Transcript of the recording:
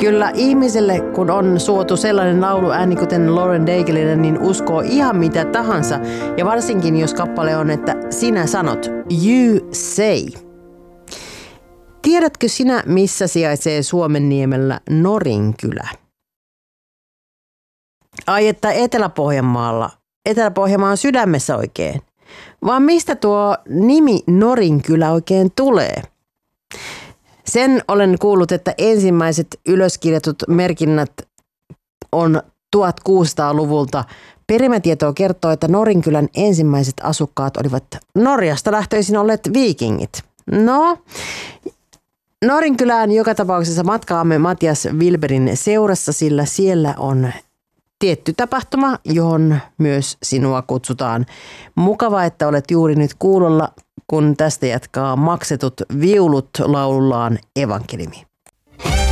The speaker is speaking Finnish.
Kyllä ihmiselle, kun on suotu sellainen lauluääni kuten Lauren Daigleille, niin uskoo ihan mitä tahansa. Ja varsinkin, jos kappale on, että sinä sanot, you say. Tiedätkö sinä, missä sijaitsee Suomenniemellä Norinkylä? Ai että Etelä-Pohjanmaalla. Etelä-Pohjanmaan sydämessä oikein. Vaan mistä tuo nimi Norinkylä oikein tulee? Sen olen kuullut, että ensimmäiset ylöskirjatut merkinnät on 1600-luvulta. Perimätietoa kertoo, että Norinkylän ensimmäiset asukkaat olivat Norjasta lähtöisin olleet viikingit. No, Norinkylään joka tapauksessa matkaamme Matias Wilberin seurassa, sillä siellä on tietty tapahtuma, johon myös sinua kutsutaan. Mukava, että olet juuri nyt kuulolla, kun tästä jatkaa Maksetut viulut laulullaan evankeliumi.